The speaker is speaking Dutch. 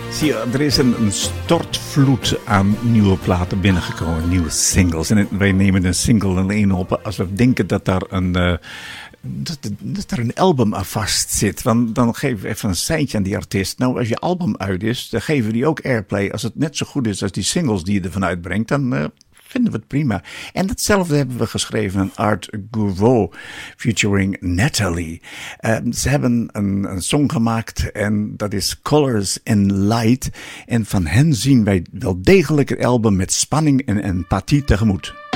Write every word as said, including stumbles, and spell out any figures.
Zie je, er is een, een stortvloed aan nieuwe platen binnengekomen, nieuwe singles. En wij nemen een single alleen op als we denken dat daar een, uh, dat, dat er een album aan vast zit. Want dan geven we even een seintje aan die artiest. Nou, als je album uit is, dan geven we die ook airplay. Als het net zo goed is als die singles die je ervan uitbrengt, dan Uh, vinden we het prima. En datzelfde hebben we geschreven aan Art Gourveau featuring Natalie. Uh, ze hebben een, een song gemaakt en dat is Colors and Light. En van hen zien wij wel degelijk het album met spanning en empathie tegemoet.